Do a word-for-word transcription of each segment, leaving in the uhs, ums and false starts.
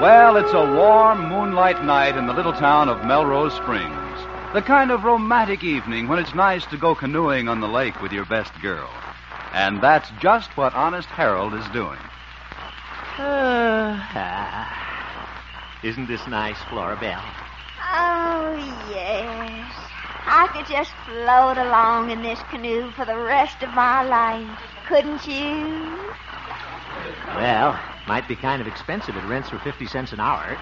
Well, it's a warm moonlight night in the little town of Melrose Springs. The kind of romantic evening when it's nice to go canoeing on the lake with your best girl. And that's just what Honest Harold is doing. Uh, ah. Isn't this nice, Flora Belle? Oh, yes. I could just float along in this canoe for the rest of my life. Couldn't you? Well, might be kind of expensive. It rents for fifty cents an hour.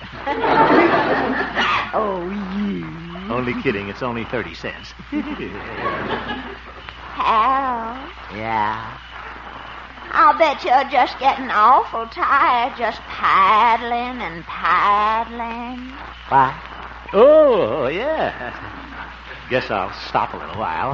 Oh, you. Only kidding. It's only thirty cents. Hal, Yeah. I'll bet you're just getting awful tired just paddling and paddling. What? Oh, yeah. Guess I'll stop a little while.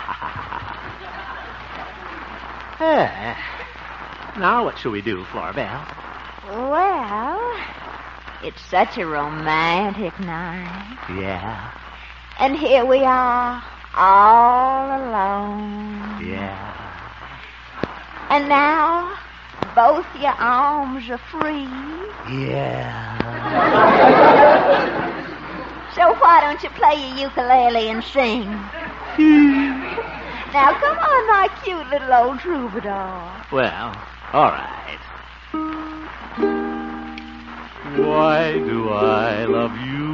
Eh. Now, what shall we do, Flora Belle? Well, it's such a romantic night. Yeah. And here we are, all alone. Yeah. And now, both your arms are free. Yeah. So why don't you play your ukulele and sing? Now, come on, my cute little old troubadour. Well, all right. Why do I love you